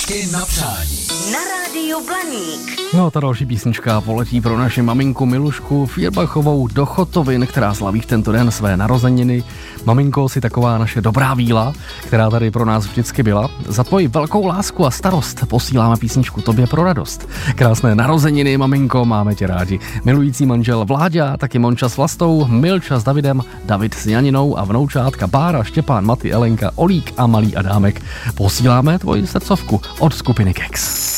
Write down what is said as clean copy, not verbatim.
Písničky na přání. Na rádiu Blaník. No, ta další písnička poletí pro naši maminku Milušku Fierbachovou do Chotovin, která slaví v tento den své narozeniny. Maminko, si taková naše dobrá víla, která tady pro nás vždycky byla. Za tvoji velkou lásku a starost posíláme písničku tobě pro radost. Krásné narozeniny, maminko, máme tě rádi. Milující manžel Vláďa, taky Monča s Vlastou, Milča s Davidem, David s Janinou a vnoučátka Bára, Štěpán, Maty, Elenka, Olík a malý Adámek. Posíláme tvoji srdcovku od skupiny Kex.